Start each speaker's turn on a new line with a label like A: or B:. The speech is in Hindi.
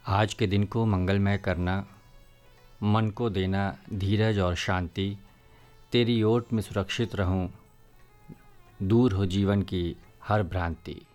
A: आज के दिन को मंगलमय करना, मन को देना धीरज और शांति। तेरी ओट में सुरक्षित रहूं, दूर हो जीवन की हर भ्रांति।